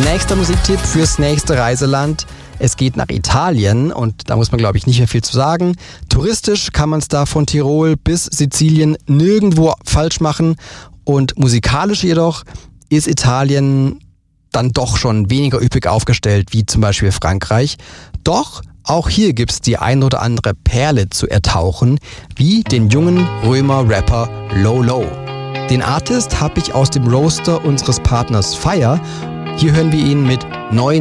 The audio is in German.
Nächster Musiktipp fürs nächste Reiseland. Es geht nach Italien und da muss man, glaube ich, nicht mehr viel zu sagen. Touristisch kann man es da von Tirol bis Sizilien nirgendwo falsch machen. Und musikalisch jedoch ist Italien dann doch schon weniger üppig aufgestellt wie zum Beispiel Frankreich. Doch auch hier gibt's die ein oder andere Perle zu ertauchen, wie den jungen Römer-Rapper Lolo. Den Artist habe ich aus dem Roaster unseres Partners Fire. Hier hören wir ihn mit neuen